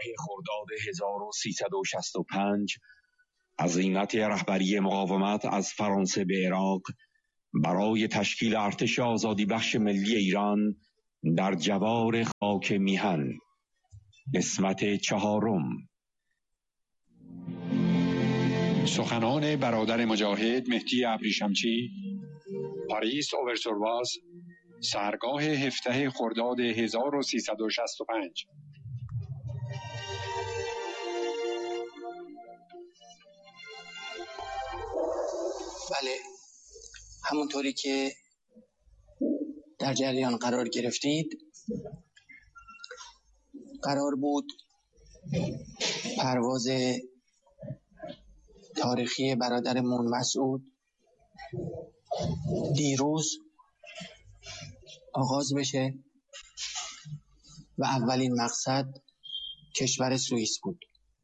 خرداد 1365 عزیمت رهبری مقاومت از فرانسه به عراق برای تشکیل ارتش آزادی بخش ملی ایران در جوار خاک میهن. قسمت 4. سخنان برادر مجاهد مهدی ابریشمچی، پاریس اوورسورواز، سحرگاه 17 خرداد 1365. بله، همونطوری که در جریان قرار گرفتید، قرار بود پرواز تاریخی برادرمون مسعود دیروز آغاز بشه و اولین مقصد کشور سوئیس بود.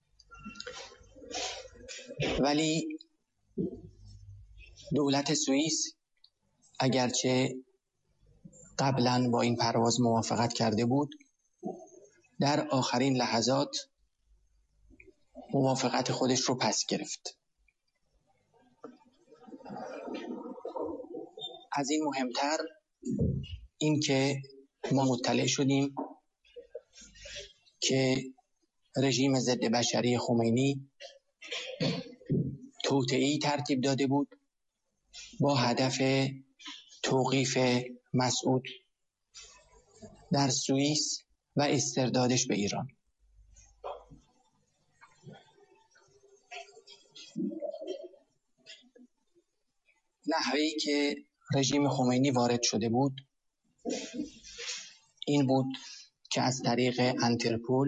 ولی دولت سوئیس اگرچه قبلا با این پرواز موافقت کرده بود، در آخرین لحظات موافقت خودش رو پس گرفت. از این مهمتر این که ما مطلع شدیم که رژیم ضد بشری خمینی توطئه‌ای ترتیب داده بود با هدف توقیف مسعود در سوئیس و استردادش به ایران. نحوه‌ای که رژیم خمینی وارد شده بود این بود که از طریق انترپول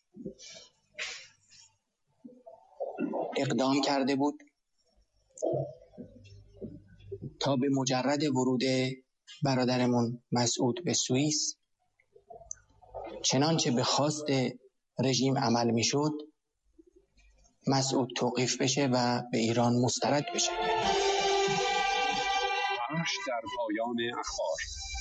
اقدام کرده بود تا به مجرد ورود برادرمون مسعود به سوئیس، چنانچه به خواست رژیم عمل میشد، مسعود توقیف بشه و به ایران مسترد بشه. در پایان اخبار.